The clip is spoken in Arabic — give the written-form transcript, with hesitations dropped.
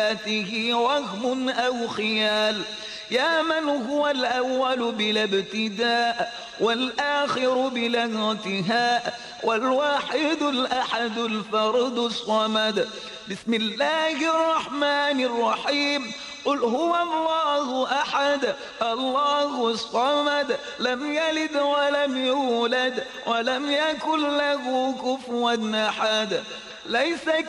آياته وهم أو خيال. يا من هو الأول بلا ابتداء والآخر بلا انتهاء والواحد الأحد الفرد الصمد. بسم الله الرحمن الرحيم. قل هو الله أحد الله الصمد لم يلد ولم يولد ولم يكن له كفوا أحد. ليس